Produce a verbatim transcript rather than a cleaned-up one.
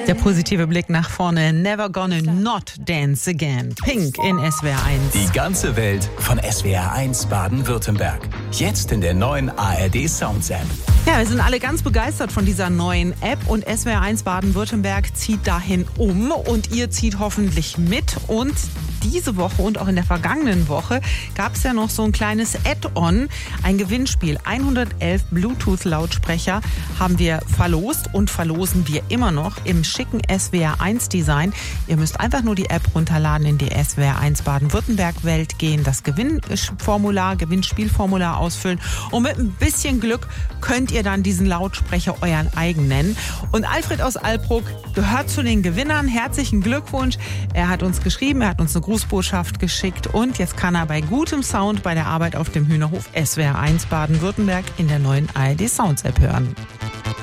Der positive Blick nach vorne. Never gonna not dance again. Pink in S W R eins. Die ganze Welt von S W R eins Baden-Württemberg. Jetzt in der neuen A R D Sounds App. Ja, wir sind alle ganz begeistert von dieser neuen App und S W R eins Baden-Württemberg zieht dahin um und ihr zieht hoffentlich mit. Und diese Woche und auch in der vergangenen Woche gab es ja noch so ein kleines Add-on, ein Gewinnspiel. hundertelf Bluetooth-Lautsprecher haben wir verlost und verlosen wir immer noch im schicken S W R eins Design. Ihr müsst einfach nur die App runterladen, in die S W R eins Baden-Württemberg-Welt gehen, das Gewinnformular, Gewinnspielformular ausfüllen und mit ein bisschen Glück könnt ihr dann diesen Lautsprecher euren eigen nennen. Und Alfred aus Alpbruck gehört zu den Gewinnern. Herzlichen Glückwunsch. Er hat uns geschrieben, er hat uns eine Grußbotschaft geschickt und jetzt kann er bei gutem Sound bei der Arbeit auf dem Hühnerhof S W R eins Baden-Württemberg in der neuen A R D Sounds App hören.